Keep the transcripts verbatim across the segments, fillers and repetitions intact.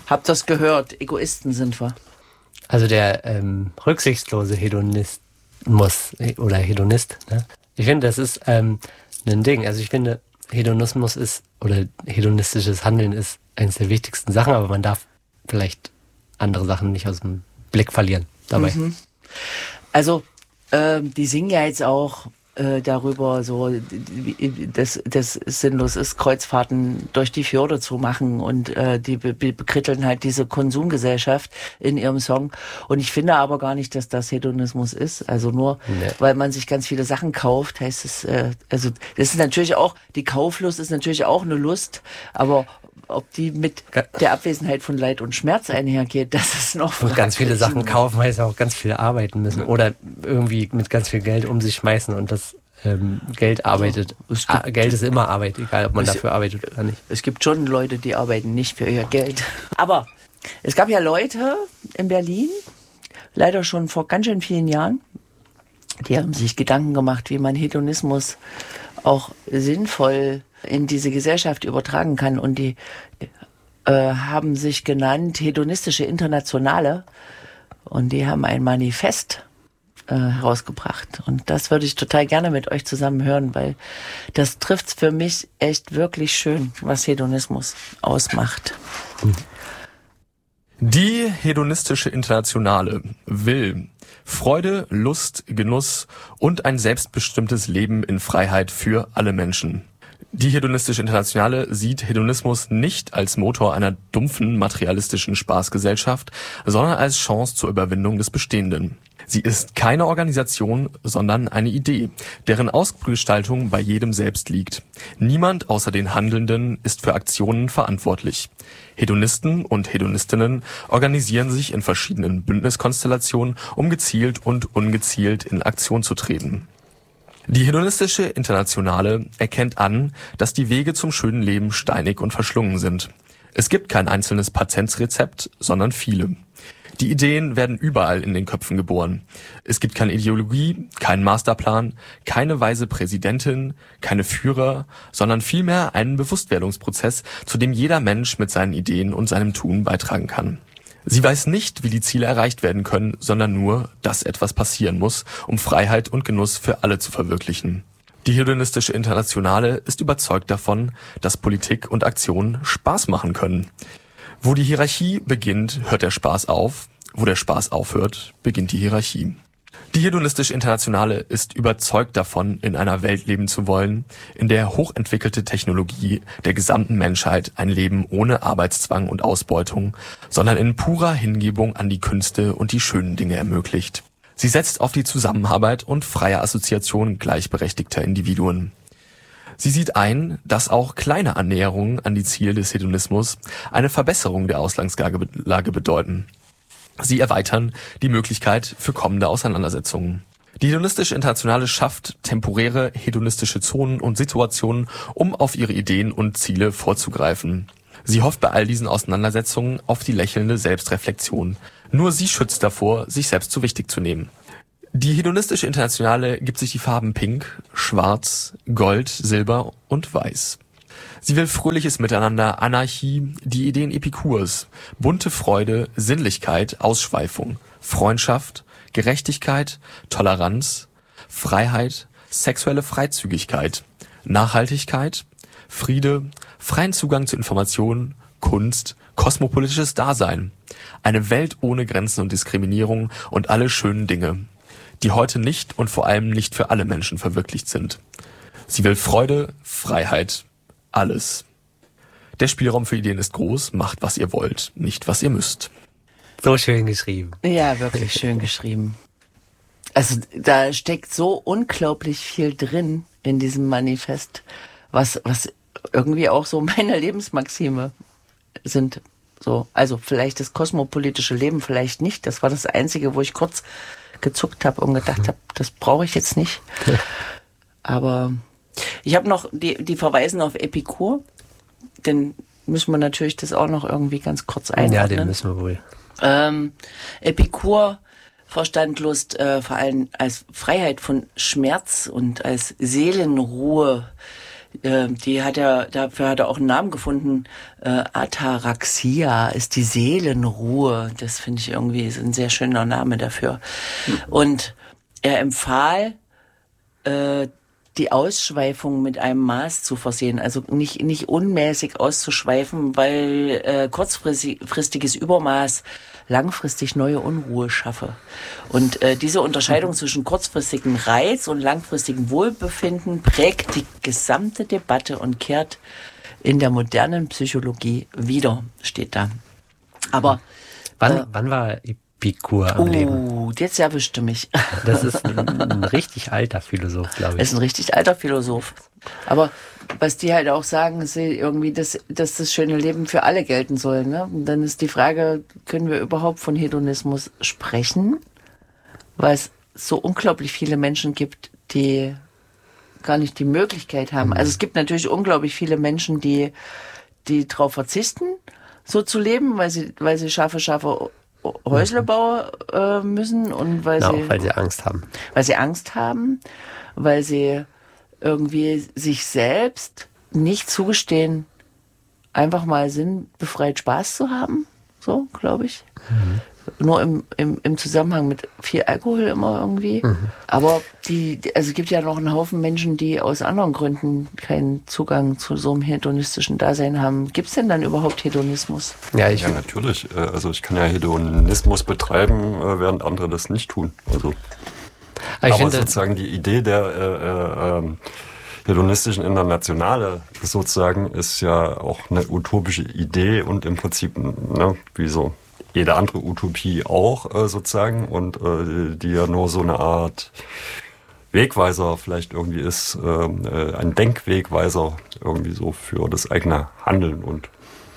Habt das gehört? Egoisten sind wir. Also der ähm, rücksichtslose Hedonismus oder Hedonist, ne? Ich finde, das ist ähm, ein Ding. Also ich finde, Hedonismus ist oder hedonistisches Handeln ist eines der wichtigsten Sachen, aber man darf vielleicht andere Sachen nicht aus dem Blick verlieren dabei. Mhm. Also äh, die singen ja jetzt auch äh, darüber, so dass das sinnlos ist, Kreuzfahrten durch die Fjorde zu machen, und äh, die be- be- bekritteln halt diese Konsumgesellschaft in ihrem Song. Und ich finde aber gar nicht, dass das Hedonismus ist. Also nur, Nee. weil man sich ganz viele Sachen kauft, heißt es, äh, also das ist natürlich auch, die Kauflust ist natürlich auch eine Lust, aber ob die mit der Abwesenheit von Leid und Schmerz einhergeht, das ist noch fraglich. Und ganz viele Sachen kaufen, heißt auch ganz viel arbeiten müssen oder irgendwie mit ganz viel Geld um sich schmeißen, und das ähm, Geld arbeitet. Es gibt- Ah, Geld ist immer Arbeit, egal ob man Es- dafür arbeitet oder nicht. Es gibt schon Leute, die arbeiten nicht für ihr Geld. Aber es gab ja Leute in Berlin, leider schon vor ganz schön vielen Jahren, die haben sich Gedanken gemacht, wie man Hedonismus auch sinnvoll in diese Gesellschaft übertragen kann. Und die äh, haben sich genannt Hedonistische Internationale. Und die haben ein Manifest äh, herausgebracht. Und das würde ich total gerne mit euch zusammen hören, weil das trifft's für mich echt wirklich schön, was Hedonismus ausmacht. Die Hedonistische Internationale will Freude, Lust, Genuss und ein selbstbestimmtes Leben in Freiheit für alle Menschen. Die Hedonistische Internationale sieht Hedonismus nicht als Motor einer dumpfen, materialistischen Spaßgesellschaft, sondern als Chance zur Überwindung des Bestehenden. Sie ist keine Organisation, sondern eine Idee, deren Ausgestaltung bei jedem selbst liegt. Niemand außer den Handelnden ist für Aktionen verantwortlich. Hedonisten und Hedonistinnen organisieren sich in verschiedenen Bündniskonstellationen, um gezielt und ungezielt in Aktion zu treten. Die Hedonistische Internationale erkennt an, dass die Wege zum schönen Leben steinig und verschlungen sind. Es gibt kein einzelnes Patentsrezept, sondern viele. Die Ideen werden überall in den Köpfen geboren. Es gibt keine Ideologie, keinen Masterplan, keine weise Präsidentin, keine Führer, sondern vielmehr einen Bewusstwerdungsprozess, zu dem jeder Mensch mit seinen Ideen und seinem Tun beitragen kann. Sie weiß nicht, wie die Ziele erreicht werden können, sondern nur, dass etwas passieren muss, um Freiheit und Genuss für alle zu verwirklichen. Die Hedonistische Internationale ist überzeugt davon, dass Politik und Aktion Spaß machen können. Wo die Hierarchie beginnt, hört der Spaß auf. Wo der Spaß aufhört, beginnt die Hierarchie. Die Hedonistische Internationale ist überzeugt davon, in einer Welt leben zu wollen, in der hochentwickelte Technologie der gesamten Menschheit ein Leben ohne Arbeitszwang und Ausbeutung, sondern in purer Hingebung an die Künste und die schönen Dinge ermöglicht. Sie setzt auf die Zusammenarbeit und freie Assoziation gleichberechtigter Individuen. Sie sieht ein, dass auch kleine Annäherungen an die Ziele des Hedonismus eine Verbesserung der Ausgangslage bedeuten. Sie erweitern die Möglichkeit für kommende Auseinandersetzungen. Die Hedonistische Internationale schafft temporäre hedonistische Zonen und Situationen, um auf ihre Ideen und Ziele vorzugreifen. Sie hofft bei all diesen Auseinandersetzungen auf die lächelnde Selbstreflexion. Nur sie schützt davor, sich selbst zu wichtig zu nehmen. Die Hedonistische Internationale gibt sich die Farben Pink, Schwarz, Gold, Silber und Weiß. Sie will fröhliches Miteinander, Anarchie, die Ideen Epikurs, bunte Freude, Sinnlichkeit, Ausschweifung, Freundschaft, Gerechtigkeit, Toleranz, Freiheit, sexuelle Freizügigkeit, Nachhaltigkeit, Friede, freien Zugang zu Informationen, Kunst, kosmopolitisches Dasein, eine Welt ohne Grenzen und Diskriminierung und alle schönen Dinge, die heute nicht und vor allem nicht für alle Menschen verwirklicht sind. Sie will Freude, Freiheit, alles. Der Spielraum für Ideen ist groß, macht, was ihr wollt, nicht, was ihr müsst. So schön geschrieben. Ja, wirklich schön geschrieben. Also da steckt so unglaublich viel drin in diesem Manifest, was, was irgendwie auch so meine Lebensmaxime sind. So, also vielleicht das kosmopolitische Leben, vielleicht nicht. Das war das Einzige, wo ich kurz gezuckt habe und gedacht habe, das brauche ich jetzt nicht. Aber ich habe noch, die, die verweisen auf Epikur, denn müssen wir natürlich das auch noch irgendwie ganz kurz einordnen. Ja, den müssen wir wohl. Ähm, Epikur verstand Lust äh, vor allem als Freiheit von Schmerz und als Seelenruhe, Äh, die hat er, dafür hat er auch einen Namen gefunden. Äh, Ataraxia ist die Seelenruhe. Das finde ich irgendwie ist ein sehr schöner Name dafür. Mhm. Und er empfahl, äh, die Ausschweifung mit einem Maß zu versehen, also nicht nicht unmäßig auszuschweifen, weil äh, kurzfristiges Übermaß langfristig neue Unruhe schaffe. Und äh, diese Unterscheidung zwischen kurzfristigem Reiz und langfristigem Wohlbefinden prägt die gesamte Debatte und kehrt in der modernen Psychologie wieder, steht da. Aber wann, äh, wann war Epikur am uh, Leben? Jetzt erwischte mich. Das ist ein, ein richtig alter Philosoph, glaube ich. Das ist ein richtig alter Philosoph. Aber was die halt auch sagen, ist irgendwie, dass, dass das schöne Leben für alle gelten soll. Ne? Und dann ist die Frage, können wir überhaupt von Hedonismus sprechen? Weil es so unglaublich viele Menschen gibt, die gar nicht die Möglichkeit haben. Also es gibt natürlich unglaublich viele Menschen, die, die darauf verzichten, so zu leben, weil sie, weil sie scharfe, scharfe Häusle bauen äh, müssen und weil Na, sie, auch weil sie Angst haben. Weil sie Angst haben, weil sie irgendwie sich selbst nicht zugestehen, einfach mal sinnbefreit Spaß zu haben, so, glaube ich. Mhm. Nur im, im, im Zusammenhang mit viel Alkohol immer irgendwie. Mhm. Aber die, die, also es gibt ja noch einen Haufen Menschen, die aus anderen Gründen keinen Zugang zu so einem hedonistischen Dasein haben. Gibt es denn dann überhaupt Hedonismus? Ja, ich ja, natürlich. Also ich kann ja Hedonismus betreiben, während andere das nicht tun. Also, aber, aber sozusagen die Idee der äh, äh, hedonistischen Internationale sozusagen ist ja auch eine utopische Idee und im Prinzip, ne, wie so jede andere Utopie auch äh, sozusagen und äh, die ja nur so eine Art Wegweiser vielleicht irgendwie ist, äh, ein Denkwegweiser irgendwie so für das eigene Handeln. Und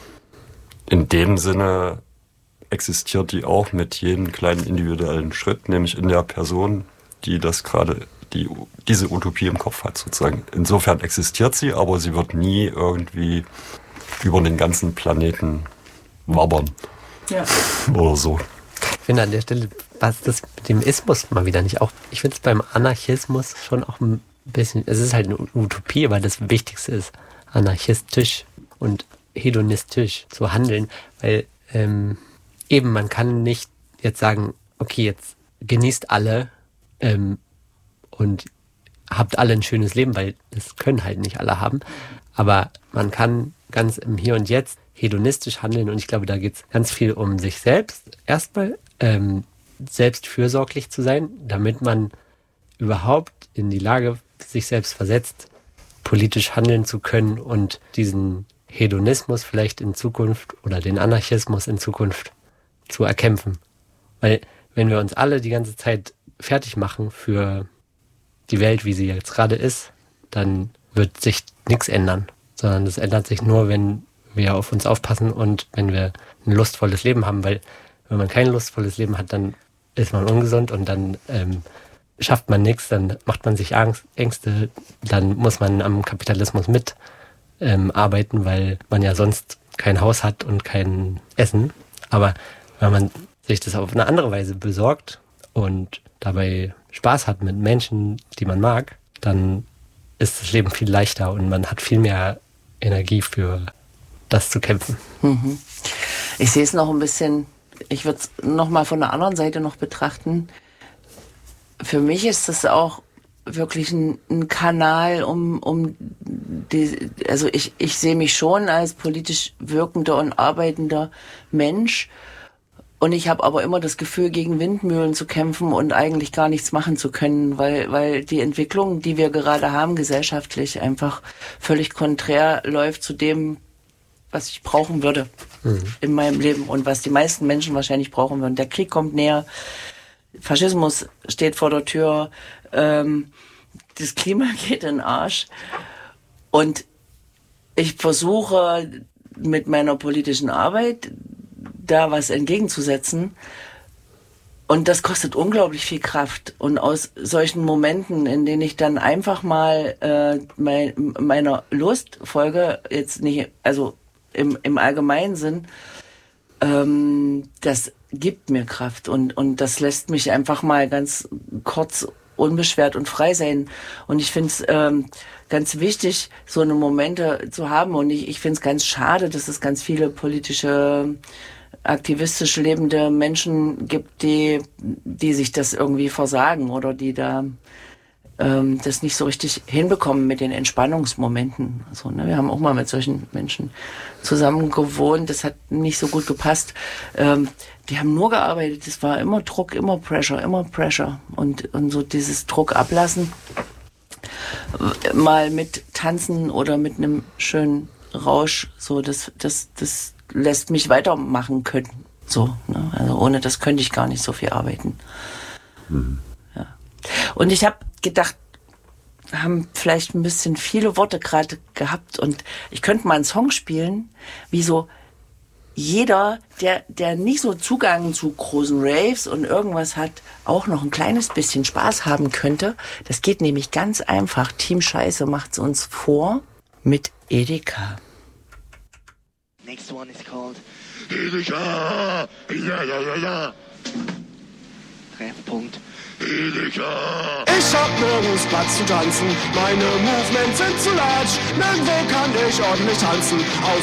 in dem Sinne existiert die auch mit jedem kleinen individuellen Schritt, nämlich in der Person, die das gerade, die diese Utopie im Kopf hat sozusagen. Insofern existiert sie, aber sie wird nie irgendwie über den ganzen Planeten wabern. Ja. Oder so. Ich finde an der Stelle, was das mit dem Ismus mal wieder nicht auch. Ich finde es beim Anarchismus schon auch ein bisschen, es ist halt eine Utopie, aber das Wichtigste ist, anarchistisch und hedonistisch zu handeln, weil ähm, eben man kann nicht jetzt sagen, okay, jetzt genießt alle ähm, und habt alle ein schönes Leben, weil das können halt nicht alle haben, aber man kann ganz im Hier und Jetzt hedonistisch handeln und ich glaube, da geht es ganz viel um sich selbst. Erstmal ähm, selbst fürsorglich zu sein, damit man überhaupt in die Lage sich selbst versetzt, politisch handeln zu können und diesen Hedonismus vielleicht in Zukunft oder den Anarchismus in Zukunft zu erkämpfen. Weil wenn wir uns alle die ganze Zeit fertig machen für die Welt, wie sie jetzt gerade ist, dann wird sich nichts ändern, sondern es ändert sich nur, wenn wir auf uns aufpassen und wenn wir ein lustvolles Leben haben, weil wenn man kein lustvolles Leben hat, dann ist man ungesund und dann ähm, schafft man nichts, dann macht man sich Angst, Ängste, dann muss man am Kapitalismus mit ähm, arbeiten, weil man ja sonst kein Haus hat und kein Essen. Aber wenn man sich das auf eine andere Weise besorgt und dabei Spaß hat mit Menschen, die man mag, dann ist das Leben viel leichter und man hat viel mehr Energie für das zu kämpfen. Mhm. Ich sehe es noch ein bisschen, ich würde es noch mal von der anderen Seite noch betrachten. Für mich ist das auch wirklich ein, ein Kanal, um, um die, also ich, ich sehe mich schon als politisch wirkender und arbeitender Mensch und ich habe aber immer das Gefühl, gegen Windmühlen zu kämpfen und eigentlich gar nichts machen zu können, weil, weil die Entwicklung, die wir gerade haben, gesellschaftlich einfach völlig konträr läuft zu dem, was ich brauchen würde mhm. in meinem Leben und was die meisten Menschen wahrscheinlich brauchen würden. Der Krieg kommt näher, Faschismus steht vor der Tür, ähm, das Klima geht in den Arsch und ich versuche mit meiner politischen Arbeit da was entgegenzusetzen und das kostet unglaublich viel Kraft und aus solchen Momenten, in denen ich dann einfach mal äh, mein, meiner Lust folge, jetzt nicht, also im, im allgemeinen Sinn, ähm, das gibt mir Kraft und, und das lässt mich einfach mal ganz kurz unbeschwert und frei sein. Und ich finde es ähm, ganz wichtig, so eine Momente zu haben. Und ich, ich finde es ganz schade, dass es ganz viele politische, aktivistisch lebende Menschen gibt, die, die sich das irgendwie versagen oder die da ähm, das nicht so richtig hinbekommen mit den Entspannungsmomenten. Also, ne, wir haben auch mal mit solchen Menschen zusammen gewohnt, das hat nicht so gut gepasst. Ähm, die haben nur gearbeitet, es war immer Druck, immer Pressure, immer Pressure. Und, und so dieses Druck ablassen, mal mit Tanzen oder mit einem schönen Rausch, so das, das, das lässt mich weitermachen können. So, ne? Also ohne das könnte ich gar nicht so viel arbeiten. Mhm. Ja. Und ich habe gedacht, wir haben vielleicht ein bisschen viele Worte gerade gehabt und ich könnte mal einen Song spielen, wie so jeder, der, der nicht so Zugang zu großen Raves und irgendwas hat, auch noch ein kleines bisschen Spaß haben könnte. Das geht nämlich ganz einfach. Team Scheiße macht's uns vor mit Edeka. Next one is called Edeka. Ja, ja, ja, ja. Treffpunkt. Edeka. Ich hab nirgends Platz zu tanzen. Meine Movements sind zu large. Nirgendwo kann ich ordentlich tanzen.